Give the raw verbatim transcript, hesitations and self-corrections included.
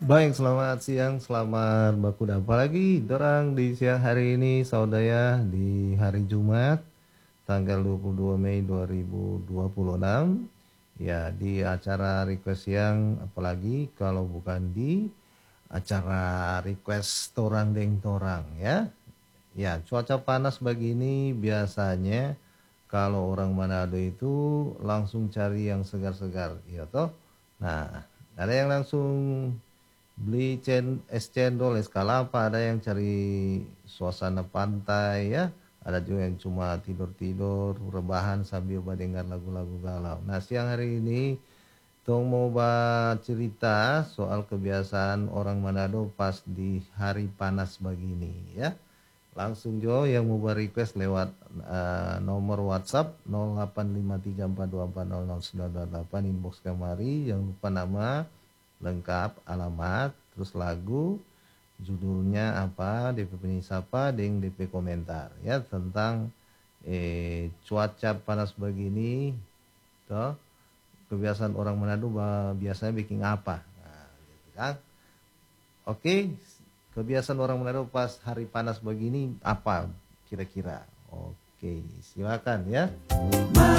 Baik, selamat siang, selamat baku apalagi dorang di siang hari ini saudara di hari Jumat tanggal dua puluh dua Mei dua ribu dua puluh enam. Ya, di acara request siang apalagi kalau bukan di acara request torang deng torang ya. Ya, cuaca panas begini biasanya kalau orang Manado itu langsung cari yang segar-segar, ya toh. Nah, ada yang langsung beli cen es cendol, es kelapa, ada yang cari suasana pantai ya. Ada juga yang cuma tidur-tidur, rebahan sambil mendengar lagu-lagu galau. Nah, siang hari ini Tong mau cerita soal kebiasaan orang Manado pas di hari panas begini ya. Langsung Jo yang mau request lewat uh, nomor WhatsApp nol delapan lima tiga empat dua empat nol nol sembilan dua delapan inbox kemari. Jangan lupa nama lengkap, alamat, terus lagu, judulnya apa, D P penyanyi siapa, deng D P komentar ya tentang eh, cuaca panas begini toh kebiasaan orang Manado biasanya bikin apa. Nah, gitu kan. Oke, kebiasaan orang Manado pas hari panas begini apa kira-kira? Oke, silakan ya.